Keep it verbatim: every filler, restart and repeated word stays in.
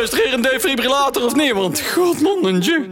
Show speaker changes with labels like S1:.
S1: luister hier een defibrillator of niet? Want godmannetje.